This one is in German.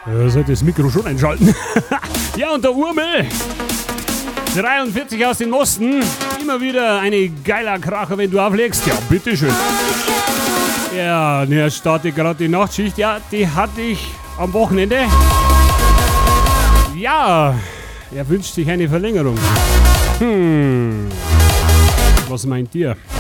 Sollte das Mikro schon einschalten. Ja, und der Urmel. 43 aus dem Osten. Immer wieder eine geiler Kracher, wenn du auflegst. Ja, bitteschön. Ja, er startet gerade die Nachtschicht. Ja, die hatte ich am Wochenende. Ja, er wünscht sich eine Verlängerung. Was meint ihr?